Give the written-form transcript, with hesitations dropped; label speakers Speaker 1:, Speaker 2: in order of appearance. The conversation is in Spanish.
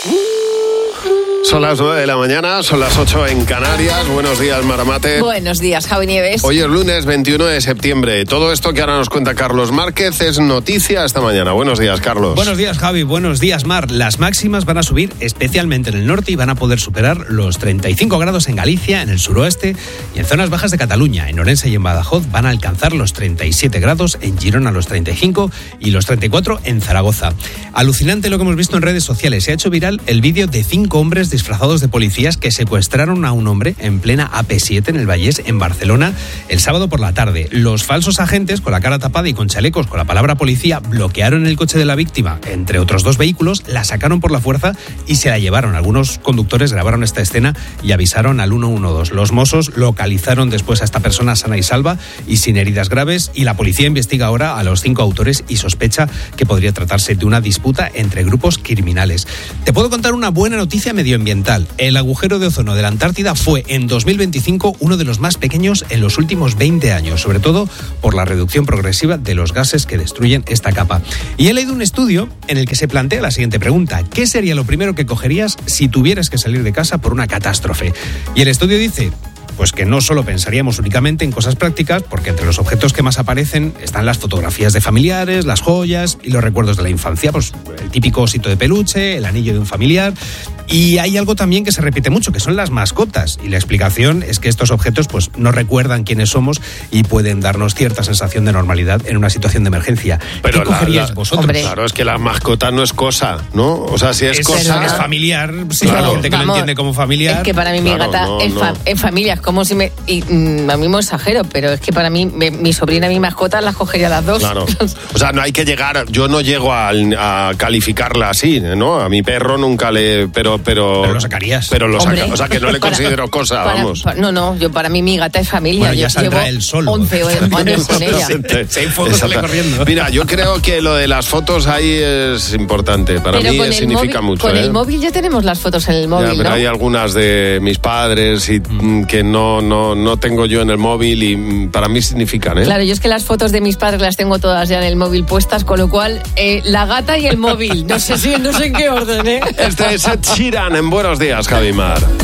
Speaker 1: Son las 9 de la mañana, son las 8 en Canarias. Buenos días, Maramate.
Speaker 2: Buenos días, Javi Nieves.
Speaker 1: Hoy es lunes 21 de septiembre. Todo esto que ahora nos cuenta Carlos Márquez es noticia esta mañana. Buenos días, Carlos.
Speaker 3: Buenos días, Javi. Buenos días, Mar. Las máximas van a subir especialmente en el norte y van a poder superar los 35 grados en Galicia, en el suroeste y en zonas bajas de Cataluña. En Orense y en Badajoz van a alcanzar los 37 grados, en Girona los 35 y los 34 en Zaragoza. Alucinante lo que hemos visto en redes sociales. Se ha hecho viral el vídeo de 5 hombres disfrazados de policías que secuestraron a un hombre en plena AP7 en el Vallés, en Barcelona, el sábado por la tarde. Los falsos agentes, con la cara tapada y con chalecos con la palabra policía, bloquearon el coche de la víctima, entre otros 2 vehículos, la sacaron por la fuerza y se la llevaron. Algunos conductores grabaron esta escena y avisaron al 112. Los Mossos localizaron después a esta persona sana y salva y sin heridas graves, y la policía investiga ahora a los 5 autores y sospecha que podría tratarse de una disputa entre grupos criminales. Te puedo contar una buena noticia medioambiental. El agujero de ozono de la Antártida fue en 2025 uno de los más pequeños en los últimos 20 años, sobre todo por la reducción progresiva de los gases que destruyen esta capa. Y he leído un estudio en el que se plantea la siguiente pregunta: ¿qué sería lo primero que cogerías si tuvieras que salir de casa por una catástrofe? Y el estudio dice pues que no solo pensaríamos únicamente en cosas prácticas, porque entre los objetos que más aparecen están las fotografías de familiares, las joyas y los recuerdos de la infancia, pues el típico osito de peluche, el anillo de un familiar. Y hay algo también que se repite mucho, que son las mascotas. Y la explicación es que estos objetos pues nos recuerdan quiénes somos y pueden darnos cierta sensación de normalidad en una situación de emergencia.
Speaker 1: Pero
Speaker 3: ¿qué cogeríais vosotros?
Speaker 2: Hombre.
Speaker 1: Claro, es que la mascota no es cosa, ¿no? O sea, si es cosa...
Speaker 3: Es familiar, sí,
Speaker 1: Claro.
Speaker 3: hay gente que lo entiende como familiar.
Speaker 2: Es que para mí mi
Speaker 1: Claro,
Speaker 2: gata
Speaker 1: no,
Speaker 2: es
Speaker 1: no.
Speaker 2: familia, es como si me... Y, a mí me exagero, pero es que para mí, mi sobrina y mi mascota las cogería las dos.
Speaker 1: Claro. O sea, no hay que llegar... Yo no llego a calificarla así, ¿no? A mi perro nunca le... Pero
Speaker 3: lo sacarías.
Speaker 1: Pero lo
Speaker 2: Hombre,
Speaker 1: saca. O sea, que no le considero cosa, vamos.
Speaker 2: No, yo para mí mi gata es familia.
Speaker 3: Bueno, ya
Speaker 2: Yo
Speaker 3: saldrá
Speaker 2: llevo
Speaker 3: él solo.
Speaker 2: 11 años con ella.
Speaker 3: Si hay fuego, sale corriendo.
Speaker 1: Mira, yo creo que lo de las fotos ahí es importante. Para
Speaker 2: Pero
Speaker 1: mí
Speaker 2: con el
Speaker 1: significa
Speaker 2: móvil,
Speaker 1: mucho.
Speaker 2: Con el móvil ya tenemos las fotos en el móvil,
Speaker 1: Ya, pero
Speaker 2: ¿no?
Speaker 1: hay algunas de mis padres y que no tengo yo en el móvil y para mí significan, ¿eh?
Speaker 2: Claro, yo es que las fotos de mis padres las tengo todas ya en el móvil puestas, con lo cual la gata y el móvil. No sé en qué orden, ¿eh?
Speaker 1: Este es Ed Sheeran en Buenos Días, Javi Mar.